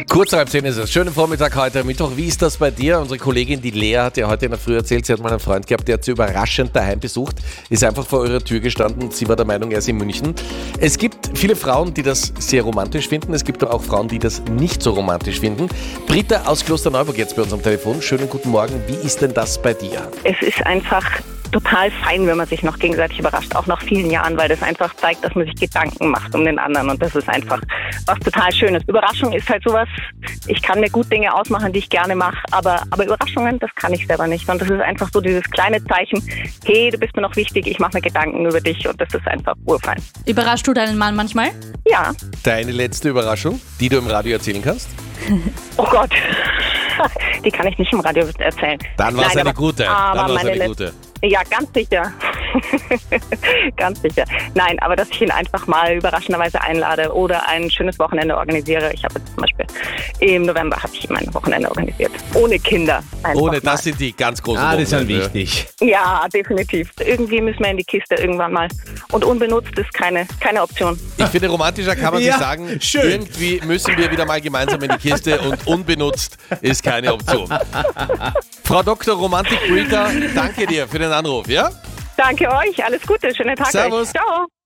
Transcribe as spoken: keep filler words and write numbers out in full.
Kurz halb zehn ist es. Schönen Vormittag heute Mittwoch. Wie ist das bei dir? Unsere Kollegin, die Lea, hat ja heute in der Früh erzählt, sie hat mal einen Freund gehabt, der hat sie überraschend daheim besucht, ist einfach vor ihrer Tür gestanden. Sie war der Meinung, er ist in München. Es gibt viele Frauen, die das sehr romantisch finden. Es gibt auch Frauen, die das nicht so romantisch finden. Britta aus Klosterneuburg jetzt bei uns am Telefon. Schönen guten Morgen. Wie ist denn das bei dir? Es ist einfach total fein, wenn man sich noch gegenseitig überrascht, auch nach vielen Jahren, weil das einfach zeigt, dass man sich Gedanken macht um den anderen und das ist einfach was total Schönes. Überraschung ist halt sowas, ich kann mir gut Dinge ausmachen, die ich gerne mache, aber, aber Überraschungen, das kann ich selber nicht und das ist einfach so dieses kleine Zeichen, hey, du bist mir noch wichtig, ich mache mir Gedanken über dich und das ist einfach urfein. Überraschst du deinen Mann manchmal? Ja. Deine letzte Überraschung, die du im Radio erzählen kannst? Oh Gott, die kann ich nicht im Radio erzählen. Dann war es eine aber, gute. Aber Dann war's meine eine Let- gute. Ja, ganz sicher. Ganz sicher. Nein, aber dass ich ihn einfach mal überraschenderweise einlade oder ein schönes Wochenende organisiere. Ich habe jetzt zum Beispiel im November habe ich ihm ein Wochenende organisiert. Ohne Kinder. Ohne, das mal. sind die ganz großen Ah, das ist dann Wochenende. wichtig. Ja, definitiv. Irgendwie müssen wir in die Kiste irgendwann mal. Und unbenutzt ist keine, keine Option. Ich finde, romantischer kann man Ja, sich sagen, schön. irgendwie müssen wir wieder mal gemeinsam in die Kiste und unbenutzt ist keine Option. Frau Doktor Romantik Britta, danke dir für den Anruf, ja? Danke euch, alles Gute, schönen Tag Servus. euch. Ciao.